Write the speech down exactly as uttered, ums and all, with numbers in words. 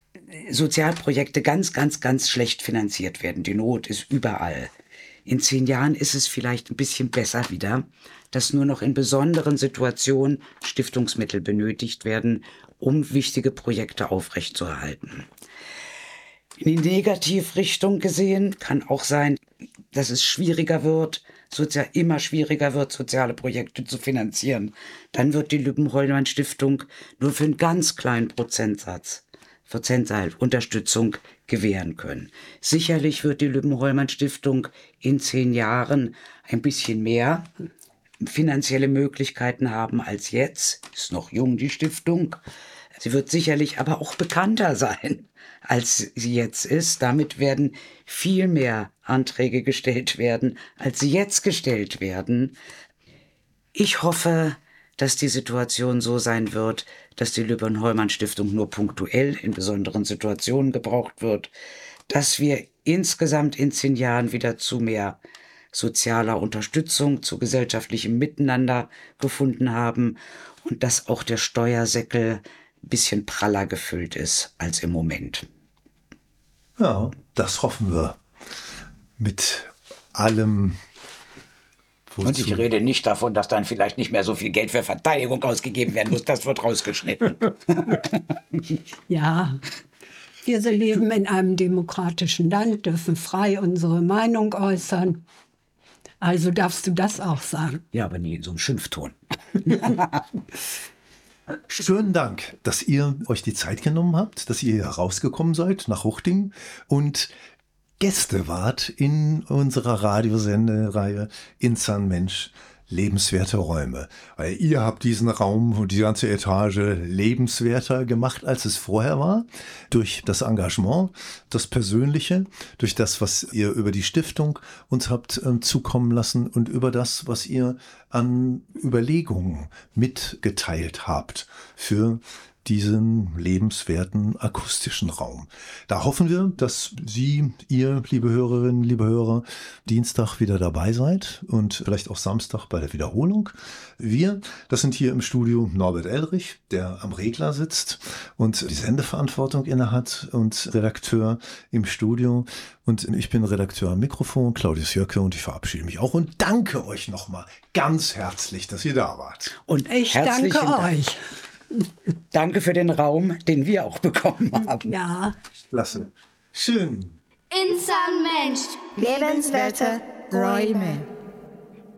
Sozialprojekte ganz, ganz, ganz schlecht finanziert werden. Die Not ist überall. In zehn Jahren ist es vielleicht ein bisschen besser wieder, dass nur noch in besonderen Situationen Stiftungsmittel benötigt werden, um wichtige Projekte aufrechtzuerhalten. In die Negativrichtung gesehen kann auch sein, dass es schwieriger wird, sozial, immer schwieriger wird, soziale Projekte zu finanzieren. Dann wird die Lübben-Hollmann-Stiftung nur für einen ganz kleinen Prozentsatz Prozentzahl Unterstützung gewähren können. Sicherlich wird die Lübben-Hollmann-Stiftung in zehn Jahren ein bisschen mehr finanzielle Möglichkeiten haben als jetzt. Ist noch jung, die Stiftung. Sie wird sicherlich aber auch bekannter sein, als sie jetzt ist. Damit werden viel mehr Anträge gestellt werden, als sie jetzt gestellt werden. Ich hoffe, dass die Situation so sein wird, dass die Lübben-Hollmann-Stiftung nur punktuell in besonderen Situationen gebraucht wird, dass wir insgesamt in zehn Jahren wieder zu mehr sozialer Unterstützung, zu gesellschaftlichem Miteinander gefunden haben und dass auch der Steuersäckel ein bisschen praller gefüllt ist als im Moment. Ja, das hoffen wir. Mit allem. Wozu? Und ich rede nicht davon, dass dann vielleicht nicht mehr so viel Geld für Verteidigung ausgegeben werden muss. Das wird rausgeschnitten. Ja, wir leben in einem demokratischen Land, dürfen frei unsere Meinung äußern. Also darfst du das auch sagen. Ja, aber nie in so einem Schimpfton. Schönen Dank, dass ihr euch die Zeit genommen habt, dass ihr hier rausgekommen seid nach Huchting und Gäste wart in unserer Radiosendereihe Insan Mensch, lebenswerte Räume. Weil ihr habt diesen Raum und die ganze Etage lebenswerter gemacht, als es vorher war. Durch das Engagement, das Persönliche, durch das, was ihr über die Stiftung uns habt äh, zukommen lassen und über das, was ihr an Überlegungen mitgeteilt habt für diesen lebenswerten akustischen Raum. Da hoffen wir, dass Sie, ihr, liebe Hörerinnen, liebe Hörer, Dienstag wieder dabei seid und vielleicht auch Samstag bei der Wiederholung. Wir, das sind hier im Studio Norbert Elrich, der am Regler sitzt und die Sendeverantwortung innehat und Redakteur im Studio. Und ich bin Redakteur am Mikrofon, Claudius Jöcke, und ich verabschiede mich auch und danke euch nochmal ganz herzlich, dass ihr da wart. Und ich danke Dank. euch. Danke für den Raum, den wir auch bekommen haben. Ja. Klasse. Schön. Insan Mensch. Lebenswerte Räume.